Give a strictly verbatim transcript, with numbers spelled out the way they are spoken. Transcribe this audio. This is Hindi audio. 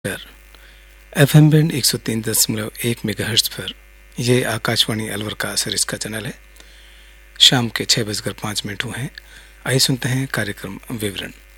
पर एफ एम बैंड एक सौ तीन दशमलव एक मेगाहर्ट्ज पर यह आकाशवाणी अलवर का सरिस का चैनल है। शाम के छः बजकर पाँच मिनट हुए हैं। आइए सुनते हैं कार्यक्रम विवरण।